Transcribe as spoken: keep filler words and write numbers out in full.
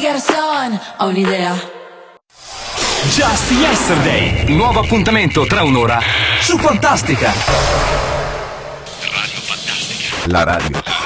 Gerson, ho un'idea. Just Yesterday, nuovo appuntamento tra un'ora su Fantastica. La radio